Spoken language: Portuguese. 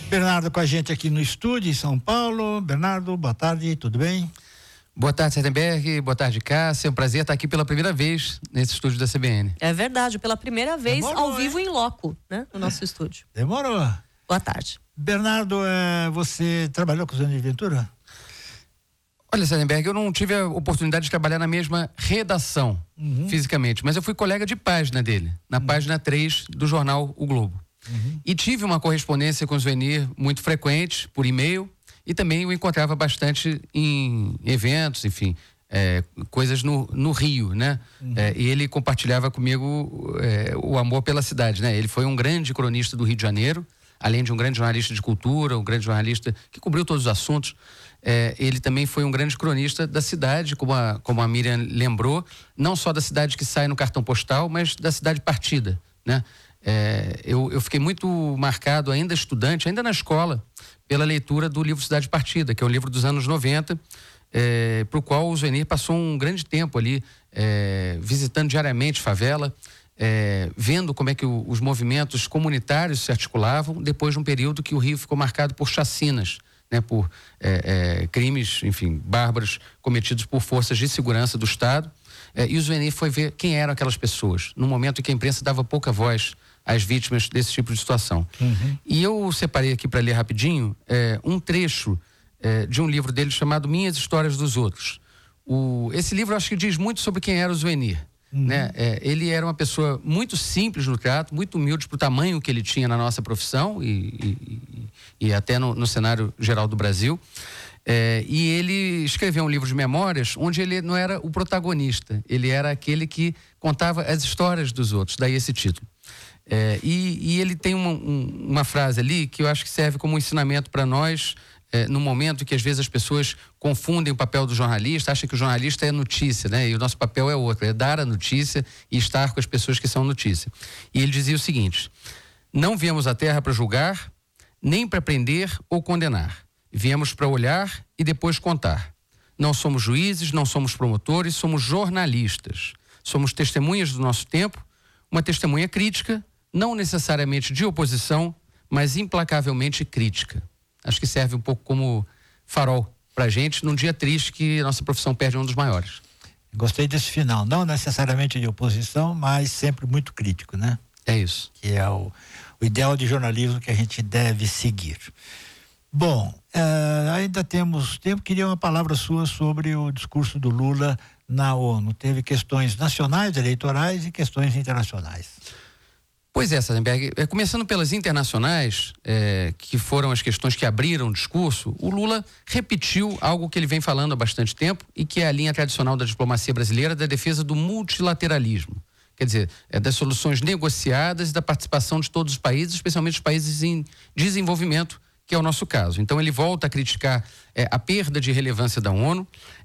Bernardo com a gente aqui no estúdio em São Paulo. Bernardo, boa tarde, tudo bem? Boa tarde, Serdenberg. Boa tarde, Cássia. É um prazer estar aqui pela primeira vez nesse estúdio da CBN. É verdade, pela primeira vez ao vivo em loco, né? No nosso estúdio. Demorou. Boa tarde. Bernardo, você trabalhou com os Anos de Ventura? Olha, Serdenberg, eu não tive a oportunidade de trabalhar na mesma redação, fisicamente, mas eu fui colega de página dele, na página 3 do jornal O Globo. E tive uma correspondência com o Zuenir muito frequente, por e-mail, e também o encontrava bastante em eventos, enfim, coisas no Rio, né? E ele compartilhava comigo o amor pela cidade, né? Ele foi um grande cronista do Rio de Janeiro, além de um grande jornalista de cultura, um grande jornalista que cobriu todos os assuntos. Ele também foi um grande cronista da cidade, como a Miriam lembrou, não só da cidade que sai no cartão postal, mas da cidade partida, né? Eu fiquei muito marcado, ainda estudante, ainda na escola, pela leitura do livro Cidade Partida, que é um livro dos anos 90, para o qual o Zuenir passou um grande tempo ali, visitando diariamente favela, vendo como é que os movimentos comunitários se articulavam depois de um período que o Rio ficou marcado por chacinas, né, por crimes, enfim, bárbaros cometidos por forças de segurança do Estado. E o Zuenir foi ver quem eram aquelas pessoas, num momento em que a imprensa dava pouca voz às vítimas desse tipo de situação. E eu separei aqui para ler rapidinho um trecho de um livro dele chamado Minhas Histórias dos Outros. Esse livro eu acho que diz muito sobre quem era o Zuenir. Né? Ele era uma pessoa muito simples no trato, muito humilde para o tamanho que ele tinha na nossa profissão e até no cenário geral do Brasil. E ele escreveu um livro de memórias onde ele não era o protagonista, ele era aquele que contava as histórias dos outros, daí esse título. E ele tem uma frase ali que eu acho que serve como um ensinamento para nós, no momento que às vezes as pessoas confundem o papel do jornalista, acham que o jornalista é notícia, né? E o nosso papel é outro, é dar a notícia e estar com as pessoas que são notícia. E ele dizia o seguinte: não viemos à Terra para julgar, nem para prender ou condenar. Viemos para olhar e depois contar. Não somos juízes, não somos promotores, somos jornalistas. Somos testemunhas do nosso tempo, uma testemunha crítica, não necessariamente de oposição, mas implacavelmente crítica. Acho que serve um pouco como farol para a gente num dia triste que a nossa profissão perde um dos maiores. Gostei desse final, não necessariamente de oposição, mas sempre muito crítico, né? É isso. Que é o ideal de jornalismo que a gente deve seguir. Bom, ainda temos tempo, queria uma palavra sua sobre o discurso do Lula na ONU. Teve questões nacionais, eleitorais e questões internacionais. Pois é, Serdenberg, começando pelas internacionais, que foram as questões que abriram o discurso, o Lula repetiu algo que ele vem falando há bastante tempo e que é a linha tradicional da diplomacia brasileira, da defesa do multilateralismo. Quer dizer, das soluções negociadas e da participação de todos os países, especialmente os países em desenvolvimento, que é o nosso caso. Então ele volta a criticar a perda de relevância da ONU,